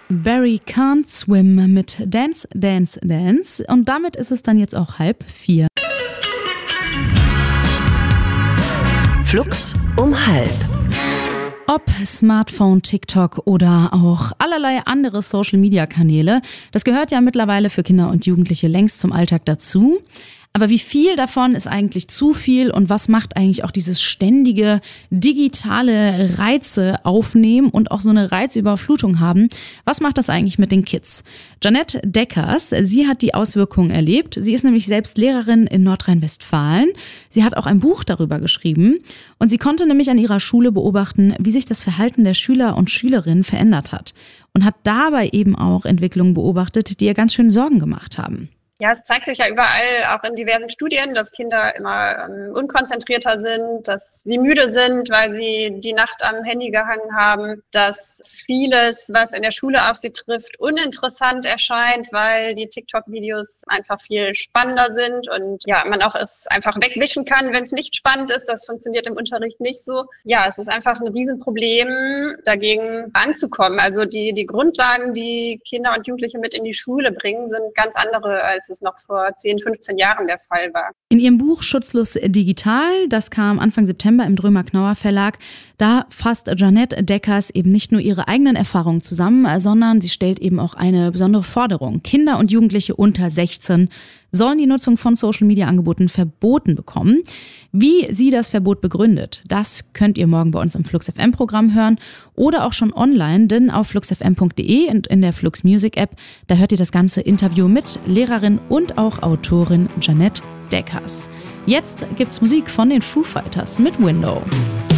Barry Can't Swim mit Dance, Dance, Dance. Und damit ist es dann jetzt auch 3:30. Flux um 3:30. Ob Smartphone, TikTok oder auch allerlei andere Social-Media-Kanäle, das gehört ja mittlerweile für Kinder und Jugendliche längst zum Alltag dazu. Aber wie viel davon ist eigentlich zu viel und was macht eigentlich auch dieses ständige digitale Reize aufnehmen und auch so eine Reizüberflutung haben? Was macht das eigentlich mit den Kids? Jeanette Deckers, sie hat die Auswirkungen erlebt. Sie ist nämlich selbst Lehrerin in Nordrhein-Westfalen. Sie hat auch ein Buch darüber geschrieben und sie konnte nämlich an ihrer Schule beobachten, wie sich das Verhalten der Schüler und Schülerinnen verändert hat und hat dabei eben auch Entwicklungen beobachtet, die ihr ganz schön Sorgen gemacht haben. Ja, es zeigt sich ja überall, auch in diversen Studien, dass Kinder immer unkonzentrierter sind, dass sie müde sind, weil sie die Nacht am Handy gehangen haben, dass vieles, was in der Schule auf sie trifft, uninteressant erscheint, weil die TikTok-Videos einfach viel spannender sind und ja, man auch es einfach wegwischen kann, wenn es nicht spannend ist. Das funktioniert im Unterricht nicht so. Ja, es ist einfach ein Riesenproblem, dagegen anzukommen. Also die Grundlagen, die Kinder und Jugendliche mit in die Schule bringen, sind ganz andere, als es noch vor 10, 15 Jahren der Fall war. In ihrem Buch Schutzlos digital, das kam Anfang September im Drömer-Knauer Verlag, da fasst Jeanette Deckers eben nicht nur ihre eigenen Erfahrungen zusammen, sondern sie stellt eben auch eine besondere Forderung. Kinder und Jugendliche unter 16 sollen die Nutzung von Social-Media-Angeboten verboten bekommen. Wie sie das Verbot begründet, das könnt ihr morgen bei uns im Flux FM-Programm hören oder auch schon online, denn auf fluxfm.de und in der Flux Music App, da hört ihr das ganze Interview mit Lehrerin und auch Autorin Jeanette Deckers. Jetzt gibt's Musik von den Foo Fighters mit Window.